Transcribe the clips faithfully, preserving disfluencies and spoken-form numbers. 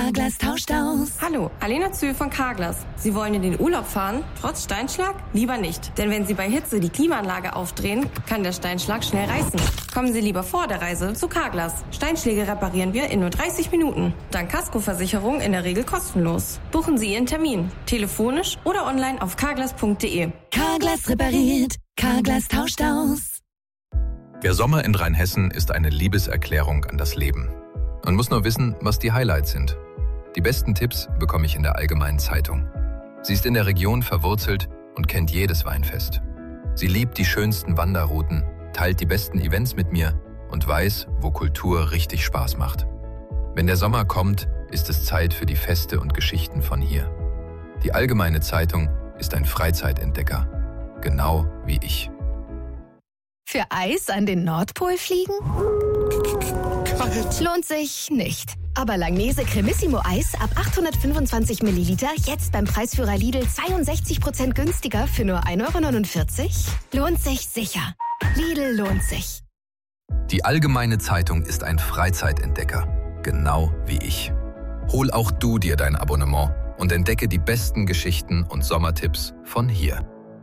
Carglass tauscht aus. Hallo, Alena Zühl von Carglass. Sie wollen in den Urlaub fahren, trotz Steinschlag? Lieber nicht. Denn wenn Sie bei Hitze die Klimaanlage aufdrehen, kann der Steinschlag schnell reißen. Kommen Sie lieber vor der Reise zu Carglass. Steinschläge reparieren wir in nur dreißig Minuten. Dank Kaskoversicherung in der Regel kostenlos. Buchen Sie Ihren Termin. Telefonisch oder online auf carglass punkt de. Carglass repariert. Carglass tauscht aus. Der Sommer in Rheinhessen ist eine Liebeserklärung an das Leben. Man muss nur wissen, was die Highlights sind. Die besten Tipps bekomme ich in der Allgemeinen Zeitung. Sie ist in der Region verwurzelt und kennt jedes Weinfest. Sie liebt die schönsten Wanderrouten, teilt die besten Events mit mir und weiß, wo Kultur richtig Spaß macht. Wenn der Sommer kommt, ist es Zeit für die Feste und Geschichten von hier. Die Allgemeine Zeitung ist ein Freizeitentdecker, genau wie ich. Für Eis an den Nordpol fliegen? Kalt. Lohnt sich nicht. Aber Langnese Cremissimo Eis ab achthundertfünfundzwanzig Milliliter jetzt beim Preisführer Lidl zweiundsechzig Prozent günstiger für nur ein Euro neunundvierzig? Lohnt sich sicher. Lidl lohnt sich. Die Allgemeine Zeitung ist ein Freizeitentdecker, genau wie ich. Hol auch du dir dein Abonnement und entdecke die besten Geschichten und Sommertipps von hier.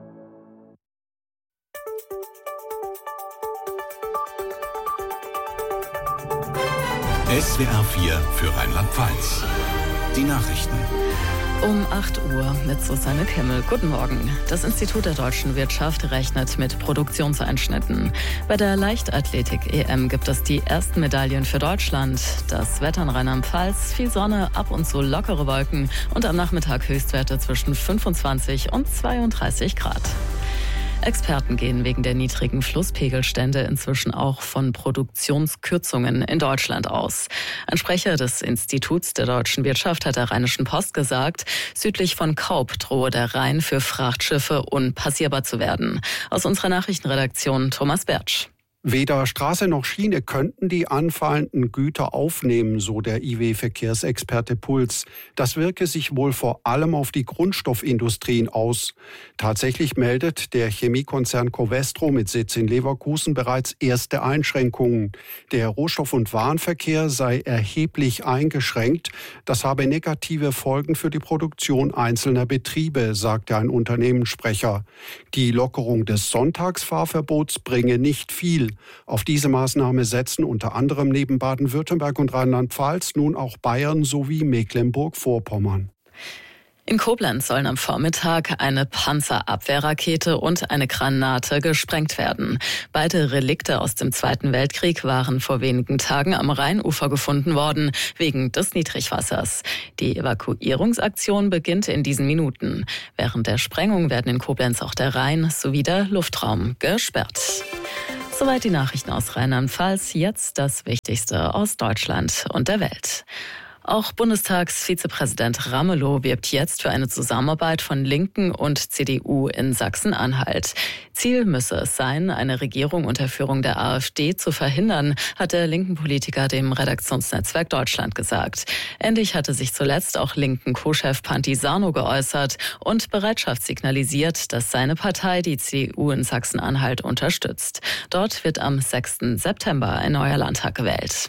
S W R vier für Rheinland-Pfalz. Die Nachrichten. Um acht Uhr mit Susanne Kimmel. Guten Morgen. Das Institut der deutschen Wirtschaft rechnet mit Produktionseinschnitten. Bei der Leichtathletik-E M gibt es die ersten Medaillen für Deutschland. Das Wetter in Rheinland-Pfalz, viel Sonne, ab und zu lockere Wolken und am Nachmittag Höchstwerte zwischen fünfundzwanzig und zweiunddreißig Grad. Experten gehen wegen der niedrigen Flusspegelstände inzwischen auch von Produktionskürzungen in Deutschland aus. Ein Sprecher des Instituts der deutschen Wirtschaft hat der Rheinischen Post gesagt, südlich von Kaub drohe der Rhein für Frachtschiffe unpassierbar zu werden. Aus unserer Nachrichtenredaktion Thomas Bertsch. Weder Straße noch Schiene könnten die anfallenden Güter aufnehmen, so der I W-Verkehrsexperte Puls. Das wirke sich wohl vor allem auf die Grundstoffindustrien aus. Tatsächlich meldet der Chemiekonzern Covestro mit Sitz in Leverkusen bereits erste Einschränkungen. Der Rohstoff- und Warenverkehr sei erheblich eingeschränkt. Das habe negative Folgen für die Produktion einzelner Betriebe, sagte ein Unternehmenssprecher. Die Lockerung des Sonntagsfahrverbots bringe nicht viel. Auf diese Maßnahme setzen unter anderem neben Baden-Württemberg und Rheinland-Pfalz nun auch Bayern sowie Mecklenburg-Vorpommern. In Koblenz sollen am Vormittag eine Panzerabwehrrakete und eine Granate gesprengt werden. Beide Relikte aus dem Zweiten Weltkrieg waren vor wenigen Tagen am Rheinufer gefunden worden, wegen des Niedrigwassers. Die Evakuierungsaktion beginnt in diesen Minuten. Während der Sprengung werden in Koblenz auch der Rhein sowie der Luftraum gesperrt. Soweit die Nachrichten aus Rheinland-Pfalz. Jetzt das Wichtigste aus Deutschland und der Welt. Auch Bundestagsvizepräsident Ramelow wirbt jetzt für eine Zusammenarbeit von Linken und C D U in Sachsen-Anhalt. Ziel müsse es sein, eine Regierung unter Führung der AfD zu verhindern, hat der linken Politiker dem Redaktionsnetzwerk Deutschland gesagt. Ähnlich hatte sich zuletzt auch linken Co-Chef Pantisano geäußert und Bereitschaft signalisiert, dass seine Partei die C D U in Sachsen-Anhalt unterstützt. Dort wird am sechsten September ein neuer Landtag gewählt.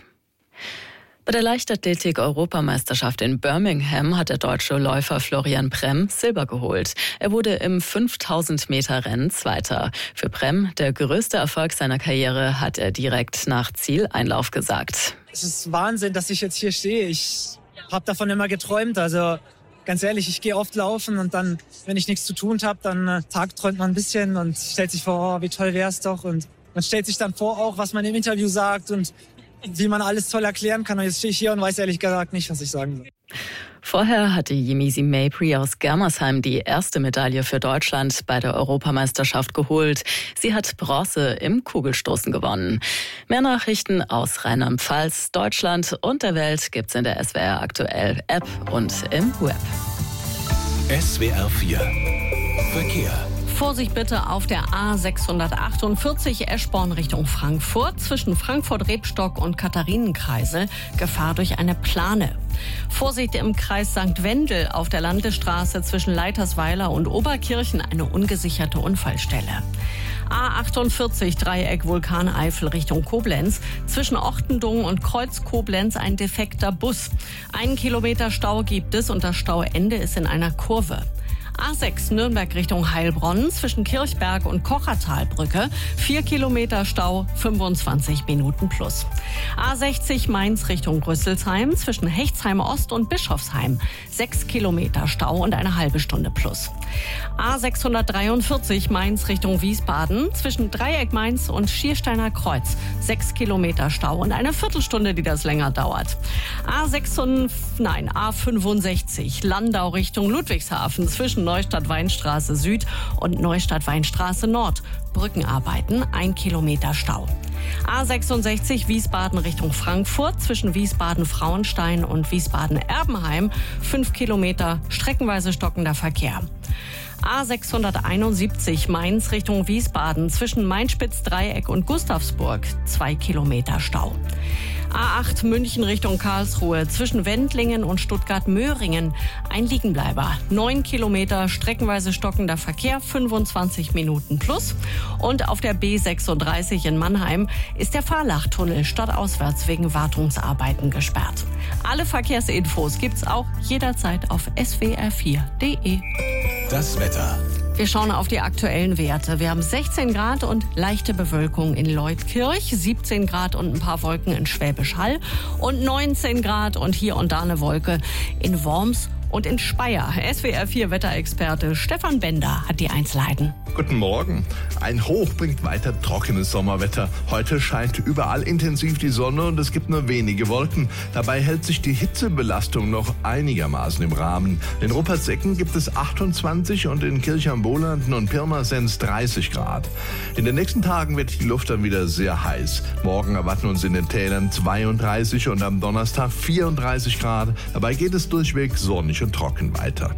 Bei der Leichtathletik-Europameisterschaft in Birmingham hat der deutsche Läufer Florian Prem Silber geholt. Er wurde im fünftausend Meter Rennen Zweiter. Für Prem der größte Erfolg seiner Karriere, hat er direkt nach Zieleinlauf gesagt. Es ist Wahnsinn, dass ich jetzt hier stehe. Ich habe davon immer geträumt. Also ganz ehrlich, ich gehe oft laufen und dann, wenn ich nichts zu tun habe, dann äh, tagträumt man ein bisschen und stellt sich vor, oh, wie toll wäre es doch. Und man stellt sich dann vor auch, was man im Interview sagt und wie man alles toll erklären kann. Und jetzt stehe ich hier und weiß ehrlich gesagt nicht, was ich sagen soll. Vorher hatte Yemisi Mabry aus Germersheim die erste Medaille für Deutschland bei der Europameisterschaft geholt. Sie hat Bronze im Kugelstoßen gewonnen. Mehr Nachrichten aus Rheinland-Pfalz, Deutschland und der Welt gibt's in der S W R Aktuell App und im Web. S W R vier Verkehr. Vorsicht bitte auf der A sechshundertachtundvierzig Eschborn Richtung Frankfurt zwischen Frankfurt-Rebstock und Katharinenkreisel. Gefahr durch eine Plane. Vorsicht im Kreis Sankt Wendel auf der Landesstraße zwischen Leitersweiler und Oberkirchen, eine ungesicherte Unfallstelle. A achtundvierzig Dreieck Vulkaneifel Richtung Koblenz. Zwischen Ochtendungen und Kreuz Koblenz ein defekter Bus. Einen Kilometer Stau gibt es und das Stauende ist in einer Kurve. A sechs Nürnberg Richtung Heilbronn zwischen Kirchberg und Kochertalbrücke. Vier Kilometer Stau, fünfundzwanzig Minuten plus. A sechzig Mainz Richtung Rüsselsheim zwischen Hechtsheim Ost und Bischofsheim. Sechs Kilometer Stau und eine halbe Stunde plus. A sechshundertdreiundvierzig Mainz Richtung Wiesbaden zwischen Dreieck Mainz und Schiersteiner Kreuz. Sechs Kilometer Stau und eine Viertelstunde, die das länger dauert. A sechshundert, nein, A fünfundsechzig Landau Richtung Ludwigshafen zwischen Neustadt-Weinstraße Süd und Neustadt-Weinstraße Nord. Brückenarbeiten, ein Kilometer Stau. A sechsundsechzig Wiesbaden Richtung Frankfurt zwischen Wiesbaden-Frauenstein und Wiesbaden-Erbenheim. Fünf Kilometer, streckenweise stockender Verkehr. A sechshunderteinundsiebzig Mainz Richtung Wiesbaden zwischen Mainspitz-Dreieck und Gustavsburg. Zwei Kilometer Stau. A acht München Richtung Karlsruhe zwischen Wendlingen und Stuttgart-Möhringen. Ein Liegenbleiber. Neun Kilometer, streckenweise stockender Verkehr, fünfundzwanzig Minuten plus. Und auf der B sechsunddreißig in Mannheim ist der Fahrlachtunnel stadtauswärts wegen Wartungsarbeiten gesperrt. Alle Verkehrsinfos gibt's auch jederzeit auf s w r vier punkt d e. Das Wetter. Wir schauen auf die aktuellen Werte. Wir haben sechzehn Grad und leichte Bewölkung in Leutkirch, siebzehn Grad und ein paar Wolken in Schwäbisch Hall und neunzehn Grad und hier und da eine Wolke in Worms und in Speyer. S W R vier Wetterexperte Stefan Bender hat die Einzelheiten. Guten Morgen. Ein Hoch bringt weiter trockenes Sommerwetter. Heute scheint überall intensiv die Sonne und es gibt nur wenige Wolken. Dabei hält sich die Hitzebelastung noch einigermaßen im Rahmen. In Ruppertsecken gibt es achtundzwanzig und in Kirchheim-Bolanden und Pirmasens dreißig Grad. In den nächsten Tagen wird die Luft dann wieder sehr heiß. Morgen erwarten uns in den Tälern zweiunddreißig und am Donnerstag vierunddreißig Grad. Dabei geht es durchweg sonnig und trocken weiter.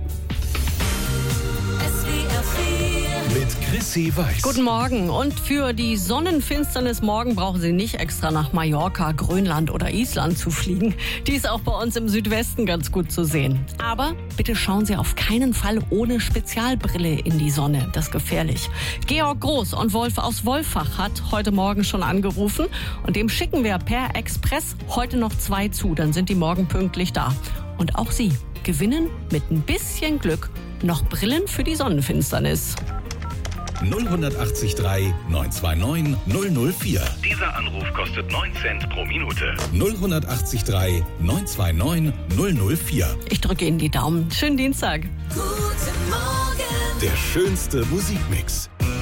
Mit Chrissy Weiß. Guten Morgen. Und für die Sonnenfinsternis morgen brauchen Sie nicht extra nach Mallorca, Grönland oder Island zu fliegen. Die ist auch bei uns im Südwesten ganz gut zu sehen. Aber bitte schauen Sie auf keinen Fall ohne Spezialbrille in die Sonne. Das ist gefährlich. Georg Groß und Wolf aus Wolfach hat heute Morgen schon angerufen. Und dem schicken wir per Express heute noch zwei zu. Dann sind die morgen pünktlich da. Und auch Sie gewinnen mit ein bisschen Glück noch Brillen für die Sonnenfinsternis. null acht drei neun zwei neun null null vier. Dieser Anruf kostet neun Cent pro Minute. null acht drei neun zwei neun null null vier. Ich drücke Ihnen die Daumen. Schönen Dienstag. Guten Morgen. Der schönste Musikmix.